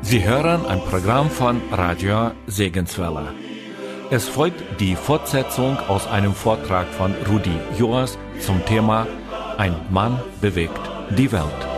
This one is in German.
Sie hören ein Programm von Radio Segenswelle. Es folgt die Fortsetzung aus einem Vortrag von Rudi Joas zum Thema Ein Mann bewegt die Welt.